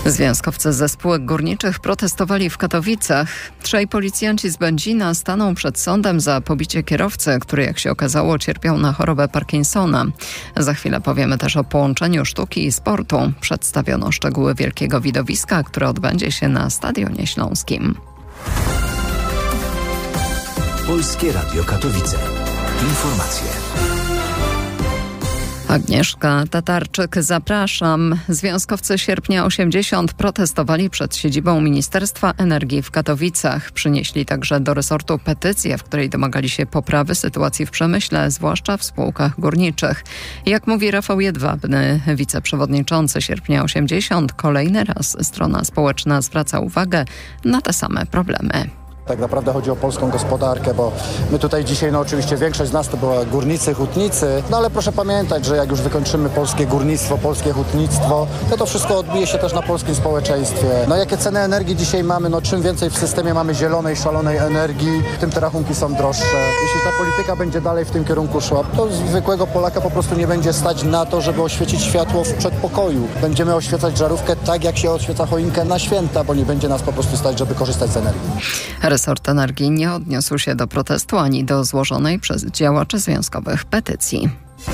Związkowcy ze spółek górniczych protestowali w Katowicach. 3 policjanci z Będzina staną przed sądem za pobicie kierowcy, który, jak się okazało, cierpiał na chorobę Parkinsona. Za chwilę powiemy też o połączeniu sztuki i sportu. Przedstawiono szczegóły wielkiego widowiska, które odbędzie się na Stadionie Śląskim. Polskie Radio Katowice. Informacje. Agnieszka Tatarczyk, zapraszam. Związkowcy Sierpnia 80 protestowali przed siedzibą Ministerstwa Energii w Katowicach. Przynieśli także do resortu petycję, w której domagali się poprawy sytuacji w przemyśle, zwłaszcza w spółkach górniczych. Jak mówi Rafał Jedwabny, wiceprzewodniczący Sierpnia 80, kolejny raz strona społeczna zwraca uwagę na te same problemy. Tak naprawdę chodzi o polską gospodarkę, bo my tutaj dzisiaj, oczywiście większość z nas to była górnicy, hutnicy, ale proszę pamiętać, że jak już wykończymy polskie górnictwo, polskie hutnictwo, to wszystko odbije się też na polskim społeczeństwie. Jakie ceny energii dzisiaj mamy, czym więcej w systemie mamy zielonej, szalonej energii, tym te rachunki są droższe. Jeśli ta polityka będzie dalej w tym kierunku szła, to zwykłego Polaka po prostu nie będzie stać na to, żeby oświecić światło w przedpokoju. Będziemy oświecać żarówkę tak, jak się oświeca choinkę na święta, bo nie będzie nas po prostu stać, żeby korzystać z energii. Resort Energii nie odniósł się do protestu ani do złożonej przez działaczy związkowych petycji.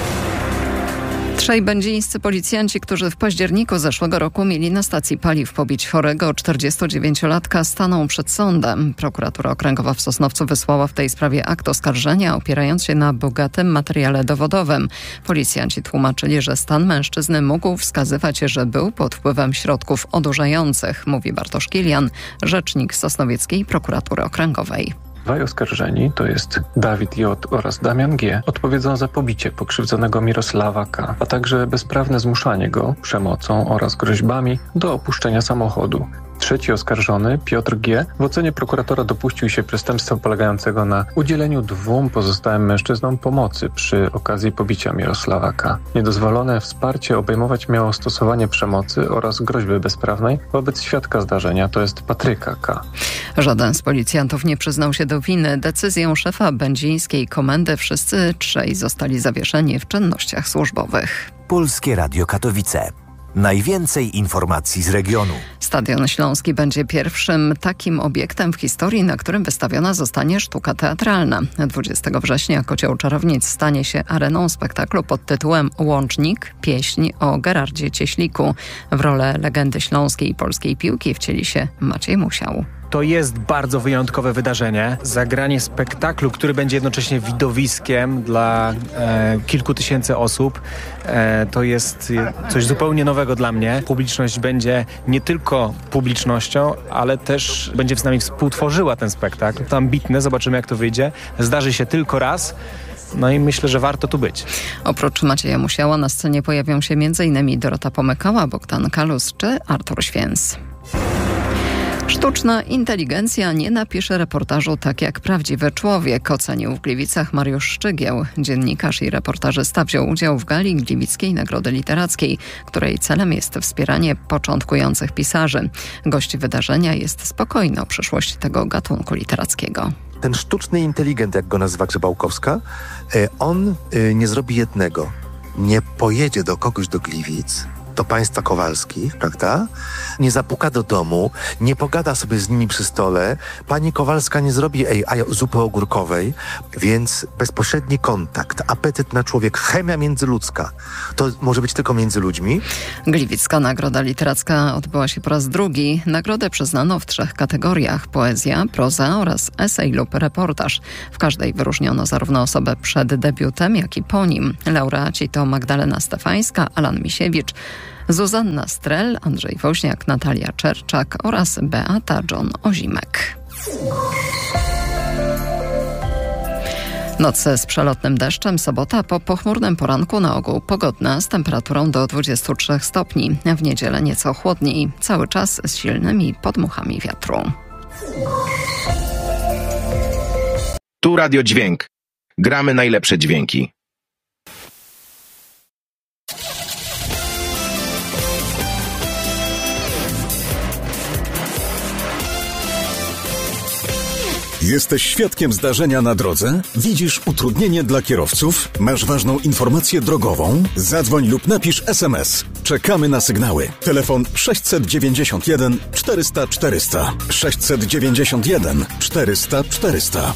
3 będzińscy policjanci, którzy w październiku zeszłego roku mieli na stacji paliw pobić chorego 49-latka, staną przed sądem. Prokuratura Okręgowa w Sosnowcu wysłała w tej sprawie akt oskarżenia, opierając się na bogatym materiale dowodowym. Policjanci tłumaczyli, że stan mężczyzny mógł wskazywać, że był pod wpływem środków odurzających, mówi Bartosz Kilian, rzecznik Sosnowieckiej Prokuratury Okręgowej. 2 oskarżeni, to jest Dawid J. oraz Damian G., odpowiedzą za pobicie pokrzywdzonego Mirosława K., a także bezprawne zmuszanie go przemocą oraz groźbami do opuszczenia samochodu. 3 oskarżony, Piotr G., w ocenie prokuratora dopuścił się przestępstwa polegającego na udzieleniu 2 pozostałym mężczyznom pomocy przy okazji pobicia Mirosława K. Niedozwolone wsparcie obejmować miało stosowanie przemocy oraz groźby bezprawnej wobec świadka zdarzenia, to jest Patryka K. Żaden z policjantów nie przyznał się do winy. Decyzją szefa będzińskiej komendy wszyscy 3 zostali zawieszeni w czynnościach służbowych. Polskie Radio Katowice. Najwięcej informacji z regionu. Stadion Śląski będzie pierwszym takim obiektem w historii, na którym wystawiona zostanie sztuka teatralna. 20 września Kocioł Czarownic stanie się areną spektaklu pod tytułem Łącznik – pieśń o Gerardzie Cieśliku. W rolę legendy śląskiej i polskiej piłki wcieli się Maciej Musiał. To jest bardzo wyjątkowe wydarzenie. Zagranie spektaklu, który będzie jednocześnie widowiskiem dla kilku tysięcy osób. To jest coś zupełnie nowego dla mnie. Publiczność będzie nie tylko publicznością, ale też będzie z nami współtworzyła ten spektakl. To ambitne, zobaczymy jak to wyjdzie. Zdarzy się tylko raz. I myślę, że warto tu być. Oprócz Macieja Musiała na scenie pojawią się m.in. Dorota Pomykała, Bogdan Kalus czy Artur Święs. Sztuczna inteligencja nie napisze reportażu tak jak prawdziwy człowiek, ocenił w Gliwicach Mariusz Szczygieł. Dziennikarz i reportażysta wziął udział w gali Gliwickiej Nagrody Literackiej, której celem jest wspieranie początkujących pisarzy. Gość wydarzenia jest spokojny o przyszłość tego gatunku literackiego. Ten sztuczny inteligent, jak go nazywa Grzebałkowska, on nie zrobi jednego. Nie pojedzie do kogoś do Gliwic, do państwa Kowalskich, prawda? Nie zapuka do domu, nie pogada sobie z nimi przy stole. Pani Kowalska nie zrobi zupy ogórkowej, więc bezpośredni kontakt, apetyt na człowiek, chemia międzyludzka. To może być tylko między ludźmi. Gliwicka Nagroda Literacka odbyła się po raz drugi. Nagrodę przyznano w 3 kategoriach: poezja, proza oraz esej lub reportaż. W każdej wyróżniono zarówno osobę przed debiutem, jak i po nim. Laureaci to Magdalena Stefańska, Alan Misiewicz, Zuzanna Strel, Andrzej Woźniak, Natalia Czerczak oraz Beata John Ozimek. Noc z przelotnym deszczem, sobota po pochmurnym poranku na ogół pogodna z temperaturą do 23 stopni. W niedzielę nieco chłodniej, cały czas z silnymi podmuchami wiatru. Tu Radio Dźwięk. Gramy najlepsze dźwięki. Jesteś świadkiem zdarzenia na drodze? Widzisz utrudnienie dla kierowców? Masz ważną informację drogową? Zadzwoń lub napisz SMS. Czekamy na sygnały. Telefon 691 400 400. 691 400 400.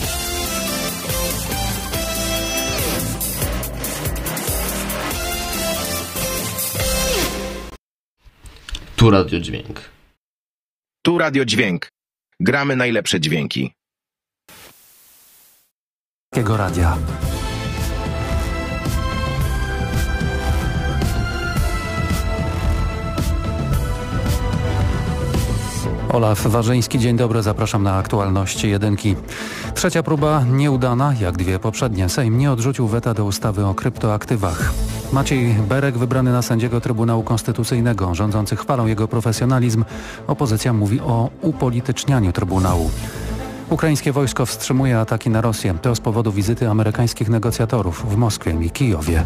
Tu Radio Dźwięk. Tu Radio Dźwięk. Gramy najlepsze dźwięki. Polskiego Radia. Olaf Warzyński, dzień dobry, zapraszam na aktualności jedynki. Trzecia próba nieudana, jak dwie poprzednie. Sejm nie odrzucił weta do ustawy o kryptoaktywach. Maciej Berek wybrany na sędziego Trybunału Konstytucyjnego. Rządzący chwalą jego profesjonalizm. Opozycja mówi o upolitycznianiu Trybunału. Ukraińskie wojsko wstrzymuje ataki na Rosję. To z powodu wizyty amerykańskich negocjatorów w Moskwie i Kijowie.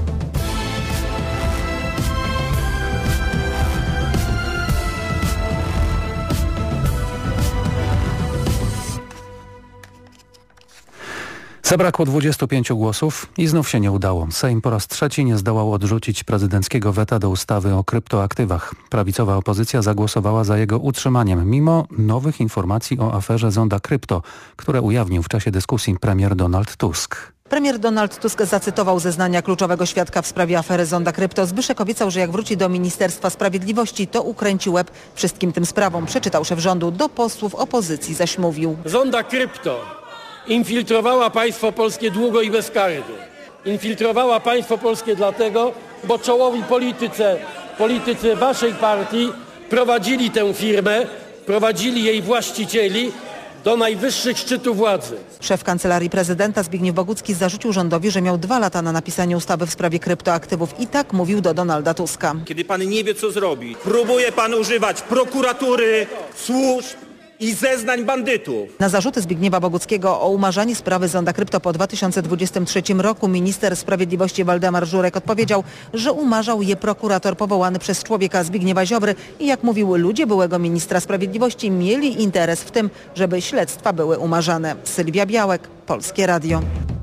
Zabrakło 25 głosów i znów się nie udało. Sejm po raz trzeci nie zdołał odrzucić prezydenckiego weta do ustawy o kryptoaktywach. Prawicowa opozycja zagłosowała za jego utrzymaniem, mimo nowych informacji o aferze Zonda Krypto, które ujawnił w czasie dyskusji premier Donald Tusk. Premier Donald Tusk zacytował zeznania kluczowego świadka w sprawie afery Zonda Krypto. Zbyszek obiecał, że jak wróci do Ministerstwa Sprawiedliwości, to ukręci łeb wszystkim tym sprawom. Przeczytał szef rządu, do posłów opozycji zaś mówił. Zonda Krypto infiltrowała państwo polskie długo i bezkarnie. Infiltrowała państwo polskie dlatego, bo czołowi politycy waszej partii prowadzili tę firmę, prowadzili jej właścicieli do najwyższych szczytów władzy. Szef Kancelarii Prezydenta Zbigniew Bogucki zarzucił rządowi, że miał 2 lata na napisanie ustawy w sprawie kryptoaktywów i tak mówił do Donalda Tuska. Kiedy pan nie wie, co zrobić, próbuje pan używać prokuratury, służb i zeznań bandytów. Na zarzuty Zbigniewa Boguckiego o umarzanie sprawy Zonda Krypto po 2023 roku minister sprawiedliwości Waldemar Żurek odpowiedział, że umarzał je prokurator powołany przez człowieka Zbigniewa Ziobry i jak mówił, ludzie byłego ministra sprawiedliwości mieli interes w tym, żeby śledztwa były umarzane. Sylwia Białek, Polskie Radio.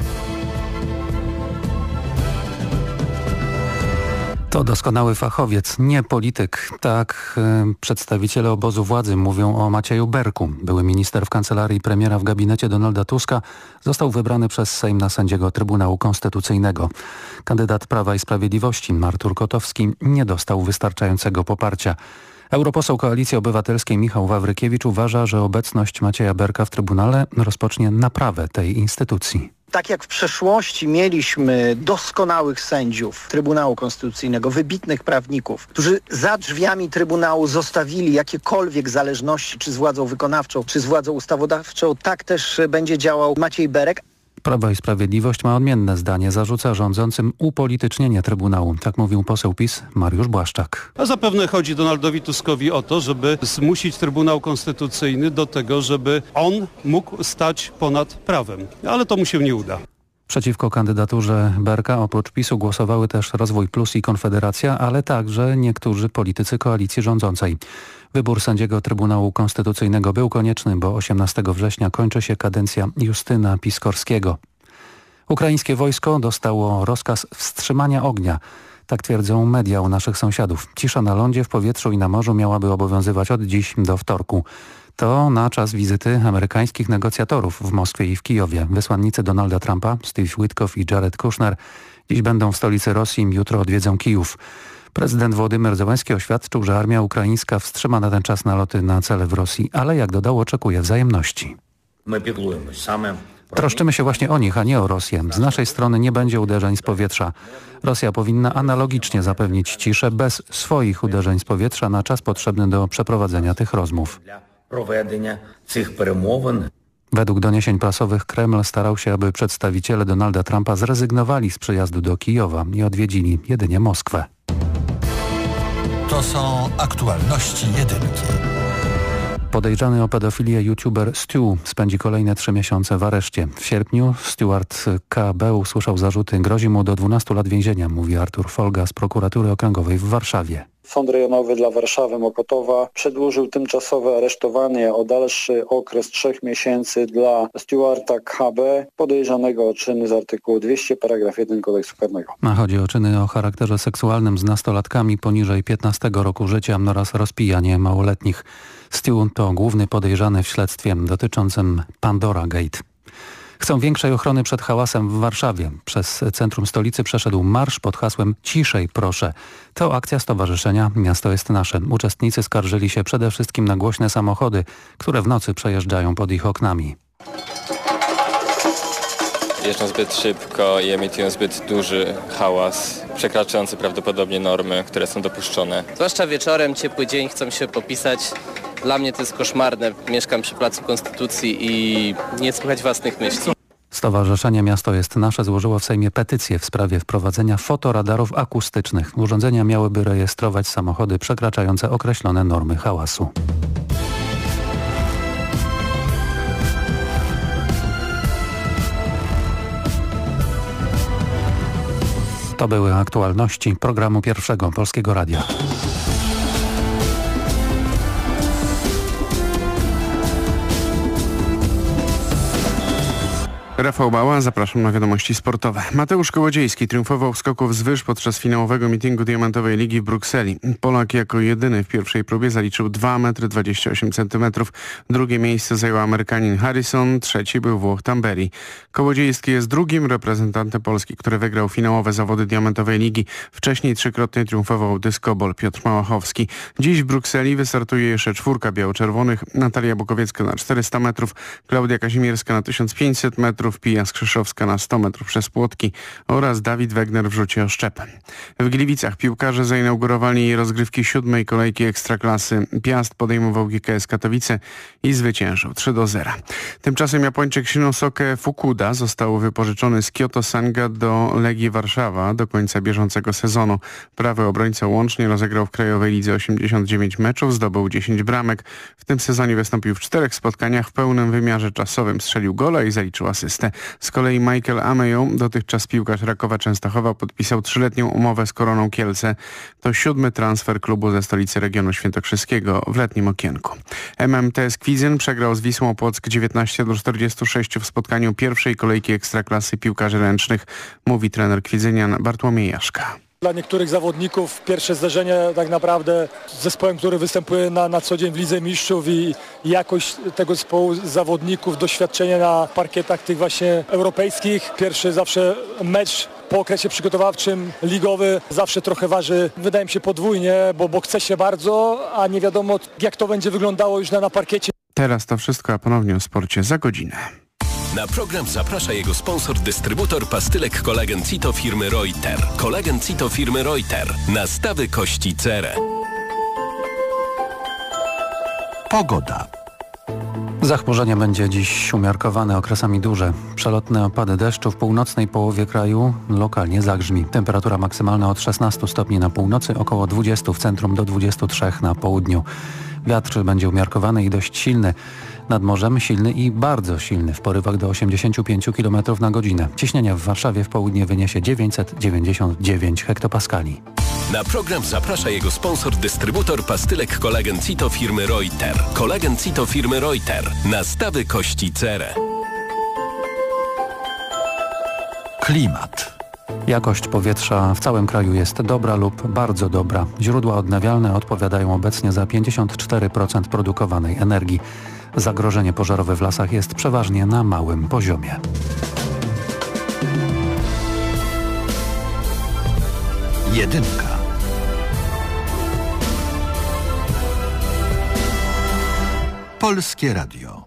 To doskonały fachowiec, nie polityk. Tak przedstawiciele obozu władzy mówią o Macieju Berku. Były minister w kancelarii premiera w gabinecie Donalda Tuska został wybrany przez Sejm na sędziego Trybunału Konstytucyjnego. Kandydat Prawa i Sprawiedliwości Artur Kotowski nie dostał wystarczającego poparcia. Europoseł Koalicji Obywatelskiej Michał Wawrykiewicz uważa, że obecność Macieja Berka w Trybunale rozpocznie naprawę tej instytucji. Tak jak w przeszłości mieliśmy doskonałych sędziów Trybunału Konstytucyjnego, wybitnych prawników, którzy za drzwiami Trybunału zostawili jakiekolwiek zależności, czy z władzą wykonawczą, czy z władzą ustawodawczą, tak też będzie działał Maciej Berek. Prawo i Sprawiedliwość ma odmienne zdanie. Zarzuca rządzącym upolitycznienie Trybunału. Tak mówił poseł PiS Mariusz Błaszczak. A zapewne chodzi Donaldowi Tuskowi o to, żeby zmusić Trybunał Konstytucyjny do tego, żeby on mógł stać ponad prawem. Ale to mu się nie uda. Przeciwko kandydaturze Berka oprócz PiS-u głosowały też Rozwój Plus i Konfederacja, ale także niektórzy politycy koalicji rządzącej. Wybór sędziego Trybunału Konstytucyjnego był konieczny, bo 18 września kończy się kadencja Justyna Piskorskiego. Ukraińskie wojsko dostało rozkaz wstrzymania ognia. Tak twierdzą media u naszych sąsiadów. Cisza na lądzie, w powietrzu i na morzu miałaby obowiązywać od dziś do wtorku. To na czas wizyty amerykańskich negocjatorów w Moskwie i w Kijowie. Wysłannicy Donalda Trumpa, Steve Witkoff i Jared Kushner dziś będą w stolicy Rosji, jutro odwiedzą Kijów. Prezydent Wołodymyr Zełenski oświadczył, że armia ukraińska wstrzyma na ten czas naloty na cele w Rosji, ale jak dodał, oczekuje wzajemności. Troszczymy się właśnie o nich, a nie o Rosję. Z naszej strony nie będzie uderzeń z powietrza. Rosja powinna analogicznie zapewnić ciszę bez swoich uderzeń z powietrza na czas potrzebny do przeprowadzenia tych rozmów. Według doniesień prasowych Kreml starał się, aby przedstawiciele Donalda Trumpa zrezygnowali z przyjazdu do Kijowa i odwiedzili jedynie Moskwę. To są aktualności jedynki. Podejrzany o pedofilię youtuber Stu spędzi kolejne 3 miesiące w areszcie. W sierpniu Stuart K.B. usłyszał zarzuty. Grozi mu do 12 lat więzienia, mówi Artur Folga z prokuratury okręgowej w Warszawie. Sąd Rejonowy dla Warszawy Mokotowa przedłużył tymczasowe aresztowanie o dalszy okres 3 miesięcy dla Stuarta KB, podejrzanego o czyny z artykułu 200 paragraf 1 Kodeksu Karnego. Chodzi o czyny o charakterze seksualnym z nastolatkami poniżej 15 roku życia oraz rozpijanie małoletnich. Stu to główny podejrzany w śledztwie dotyczącym Pandora Gate. Chcą większej ochrony przed hałasem w Warszawie. Przez centrum stolicy przeszedł marsz pod hasłem „Ciszej proszę”. To akcja stowarzyszenia Miasto jest nasze. Uczestnicy skarżyli się przede wszystkim na głośne samochody, które w nocy przejeżdżają pod ich oknami. Jeżdżą zbyt szybko i emitują zbyt duży hałas, przekraczający prawdopodobnie normy, które są dopuszczone. Zwłaszcza wieczorem, ciepły dzień, chcą się popisać. Dla mnie to jest koszmarne. Mieszkam przy Placu Konstytucji i nie słychać własnych myśli. Stowarzyszenie Miasto jest nasze złożyło w Sejmie petycję w sprawie wprowadzenia fotoradarów akustycznych. Urządzenia miałyby rejestrować samochody przekraczające określone normy hałasu. To były aktualności programu Pierwszego Polskiego Radia. Rafał Bała, zapraszam na wiadomości sportowe. Mateusz Kołodziejski triumfował w skoku wzwyż podczas finałowego meetingu Diamentowej Ligi w Brukseli. Polak jako jedyny w pierwszej próbie zaliczył 2,28 m. Drugie miejsce zajął Amerykanin Harrison, trzeci był Włoch Tamberi. Kołodziejski jest drugim reprezentantem Polski, który wygrał finałowe zawody Diamentowej Ligi. Wcześniej trzykrotnie triumfował dyskobol Piotr Małachowski. Dziś w Brukseli wystartuje jeszcze 4 biało-czerwonych. Natalia Bukowiecka na 400 metrów, Klaudia Kazimierska na 1500 metrów, Pija Skrzyszowska na 100 metrów przez płotki oraz Dawid Wegner w rzucie oszczepem. W Gliwicach piłkarze zainaugurowali rozgrywki 7. kolejki Ekstraklasy. Piast podejmował GKS Katowice i zwyciężył 3-0. Tymczasem Japończyk Shinosuke Fukuda został wypożyczony z Kyoto Sanga do Legii Warszawa do końca bieżącego sezonu. Prawy obrońca łącznie rozegrał w Krajowej Lidze 89 meczów, zdobył 10 bramek. W tym sezonie wystąpił w 4 spotkaniach w pełnym wymiarze czasowym. Strzelił gola i zaliczył asystę. Z kolei Michael Amejo, dotychczas piłkarz Rakowa Częstochowa, podpisał 3-letnią umowę z Koroną Kielce. To 7. transfer klubu ze stolicy regionu świętokrzyskiego w letnim okienku. MMTS Kwidzyn przegrał z Wisłą Płock 19-46 w spotkaniu pierwszej kolejki Ekstraklasy piłkarzy ręcznych, mówi trener kwidzynian Bartłomiej Jaszka. Dla niektórych zawodników pierwsze zderzenie tak naprawdę z zespołem, który występuje na co dzień w Lidze Mistrzów i jakość tego zespołu zawodników, doświadczenie na parkietach tych właśnie europejskich. Pierwszy zawsze mecz po okresie przygotowawczym, ligowy, zawsze trochę waży, wydaje mi się, podwójnie, bo chce się bardzo, a nie wiadomo jak to będzie wyglądało już na parkiecie. Teraz to wszystko, a ponownie o sporcie za godzinę. Na program zaprasza jego sponsor, dystrybutor pastylek Kolagen Cito firmy Reuter. Kolagen Cito firmy Reuter. Nastawy kości cerę. Pogoda. Zachmurzenie będzie dziś umiarkowane, okresami duże. Przelotne opady deszczu w północnej połowie kraju lokalnie zagrzmi. Temperatura maksymalna od 16 stopni na północy, około 20 w centrum do 23 na południu. Wiatr będzie umiarkowany i dość silny. Nad morzem silny i bardzo silny w porywach do 85 km na godzinę. Ciśnienie w Warszawie w południe wyniesie 999 hektopaskali. Na program zaprasza jego sponsor, dystrybutor pastylek Kolagen Cito firmy Reuter. Kolagen Cito firmy Reuter. Nastawy kości cerę. Klimat. Jakość powietrza w całym kraju jest dobra lub bardzo dobra. Źródła odnawialne odpowiadają obecnie za 54% produkowanej energii. Zagrożenie pożarowe w lasach jest przeważnie na małym poziomie. Jedynka. Polskie Radio.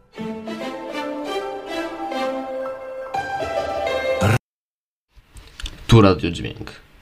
Tu Radio Dźwięk.